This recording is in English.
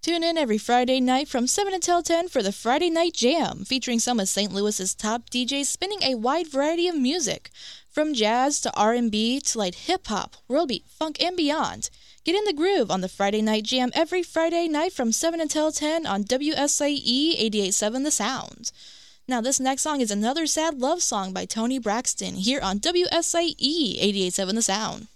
Tune in every Friday night from 7 until 10 for the Friday Night Jam, featuring some of St. Louis's top DJs spinning a wide variety of music, from jazz to R&B to light hip-hop, world beat, funk, and beyond. Get in the groove on the Friday Night Jam every Friday night from 7 until 10 on WSAE 88.7 The Sound. Now, this next song is another sad love song by Toni Braxton here on WSAE 88.7 The Sound.